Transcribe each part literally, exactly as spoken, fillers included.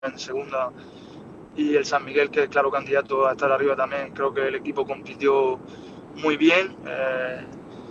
en segunda, y el San Miguel, que es claro candidato a estar arriba también. Creo que el equipo compitió muy bien, eh,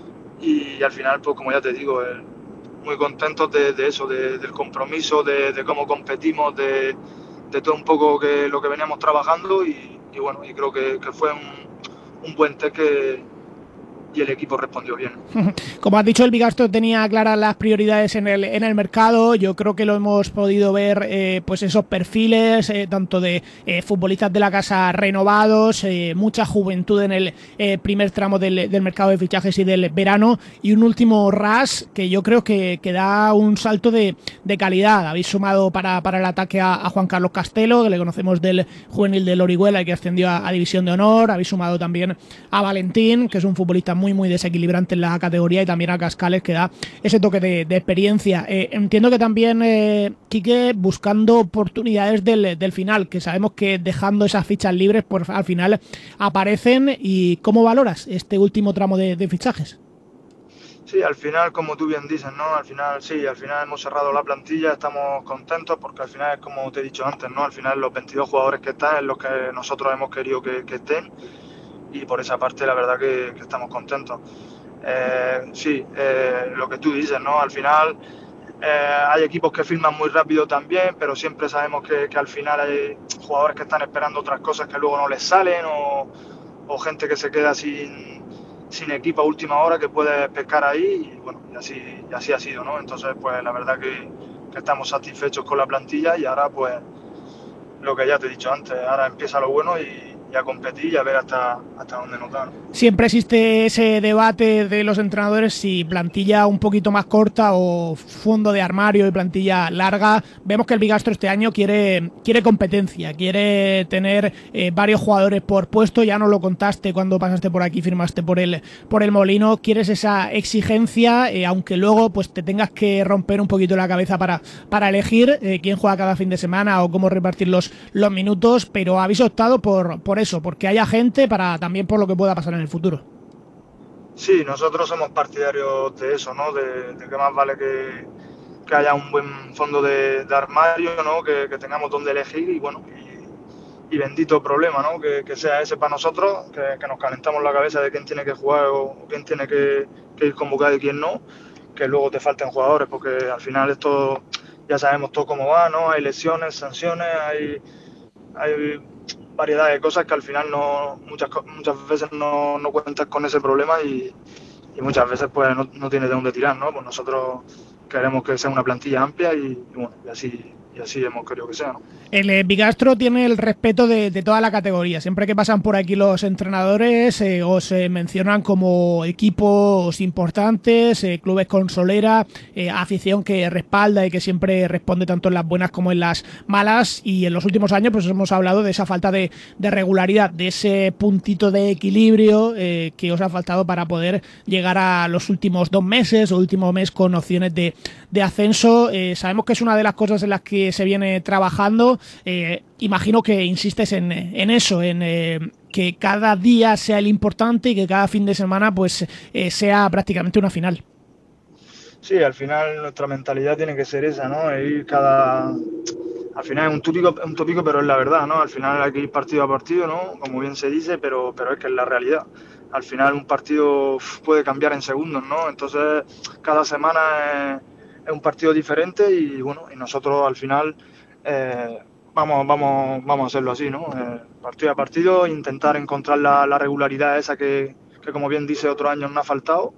y al final, pues como ya te digo, eh, muy contentos de, de eso, de, del compromiso, de, de cómo competimos, de, de todo un poco que lo que veníamos trabajando, y, y bueno, y creo que, que fue un, un buen test que, y el equipo respondió bien. Como has dicho, el Bigastro tenía claras las prioridades en el, en el mercado. Yo creo que lo hemos podido ver, eh, pues esos perfiles, eh, tanto de eh, futbolistas de la casa renovados, eh, mucha juventud en el eh, primer tramo del, del mercado de fichajes y del verano, y un último ras que yo creo que, que da un salto de, de calidad. Habéis sumado para, para el ataque a, a Juan Carlos Castelo, que le conocemos del juvenil del Orihuela y que ascendió a, a División de Honor. Habéis sumado también a Valentín, que es un futbolista muy, muy desequilibrante en la categoría, y también a Cascales, que da ese toque de, de experiencia. Eh, entiendo que también, eh, Quique, buscando oportunidades del, del final, que sabemos que dejando esas fichas libres, pues al final aparecen. ¿Y cómo valoras este último tramo de, de fichajes? Sí, al final, como tú bien dices, ¿no? Al final, sí, al final hemos cerrado la plantilla, estamos contentos porque al final es como te he dicho antes, ¿no? Al final los veintidós jugadores que están es los que nosotros hemos querido que, que estén, y por esa parte la verdad que, que estamos contentos. Eh, sí, eh, lo que tú dices, ¿no? Al final eh, hay equipos que firman muy rápido también, pero siempre sabemos que, que al final hay jugadores que están esperando otras cosas que luego no les salen, o, o gente que se queda sin, sin equipo a última hora que puede pescar ahí, y bueno, y así, y así ha sido, ¿no? Entonces, pues la verdad que, que estamos satisfechos con la plantilla, y ahora pues lo que ya te he dicho antes, ahora empieza lo bueno, y, y a competir y a ver hasta, hasta dónde nos dan. Siempre existe ese debate de los entrenadores si plantilla un poquito más corta o fondo de armario y plantilla larga. Vemos que el Bigastro este año quiere, quiere competencia, quiere tener eh, varios jugadores por puesto. Ya nos lo contaste cuando pasaste por aquí, firmaste por el, por el Molino. Quieres esa exigencia, eh, aunque luego pues te tengas que romper un poquito la cabeza para, para elegir eh, quién juega cada fin de semana o cómo repartir los, los minutos, pero habéis optado por, por eso, porque haya gente, para también por lo que pueda pasar en el futuro. Sí, nosotros somos partidarios de eso, ¿no? De, de que más vale que, que haya un buen fondo de, de armario, ¿no? Que, que tengamos donde elegir, y bueno, y, y bendito problema, ¿no? Que, que sea ese para nosotros, que, que nos calentamos la cabeza de quién tiene que jugar o quién tiene que, que ir convocado y quién no, que luego te falten jugadores, porque al final esto ya sabemos todo cómo va, ¿no? Hay lesiones, sanciones, hay, hay variedad de cosas que al final no muchas muchas veces no, no cuentas con ese problema, y, y muchas veces pues no, no tienes de dónde tirar, ¿no? Pues nosotros queremos que sea una plantilla amplia, y, y bueno, y así, y así hemos querido que sea, ¿no? El eh, Bigastro tiene el respeto de, de toda la categoría. Siempre que pasan por aquí los entrenadores, eh, os eh, mencionan como equipos importantes, eh, clubes con solera, eh, afición que respalda y que siempre responde tanto en las buenas como en las malas. Y en los últimos años pues hemos hablado de esa falta de, de regularidad, de ese puntito de equilibrio eh, que os ha faltado para poder llegar a los últimos dos meses o último mes con opciones de, de ascenso. Eh, sabemos que es una de las cosas en las que se viene trabajando. Eh, imagino que insistes en, en eso, en eh, que cada día sea el importante y que cada fin de semana pues eh, sea prácticamente una final. Sí, al final nuestra mentalidad tiene que ser esa, ¿no? Ir cada... Al final es un tópico, un tópico, pero es la verdad, ¿no? Al final hay que ir partido a partido, ¿no? Como bien se dice, pero, pero es que es la realidad. Al final un partido puede cambiar en segundos, ¿no? Entonces cada semana es, es un partido diferente, y bueno, y nosotros al final eh, vamos, vamos, vamos a hacerlo así, ¿no? Eh, partido a partido, intentar encontrar la, la regularidad esa que, que, como bien dice, otros años no ha faltado.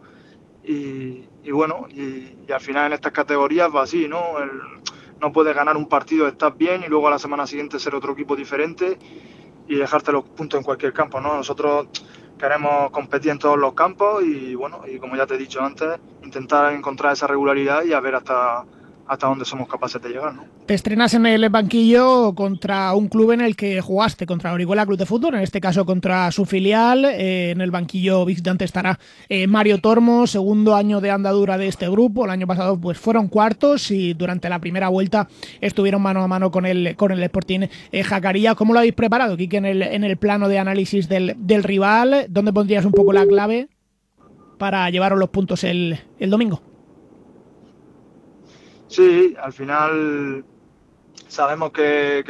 Y, y bueno, y, y al final en estas categorías va así, ¿no? El, no puedes ganar un partido, estás bien, y luego a la semana siguiente ser otro equipo diferente y dejarte los puntos en cualquier campo, ¿no? Nosotros queremos competir en todos los campos, y bueno, y como ya te he dicho antes, intentar encontrar esa regularidad y a ver hasta, hasta dónde somos capaces de llegar, ¿no? Te estrenas en el banquillo contra un club en el que jugaste, contra Orihuela Club de Fútbol, en este caso contra su filial. Eh, en el banquillo visitante estará eh, Mario Tormo, segundo año de andadura de este grupo. El año pasado pues fueron cuartos y durante la primera vuelta estuvieron mano a mano con el, con el Sporting eh, Jacaría. ¿Cómo lo habéis preparado, Quique, en el, en el plano de análisis del, del rival? ¿Dónde pondrías un poco la clave para llevaros los puntos el, el domingo? Sí, al final sabemos que,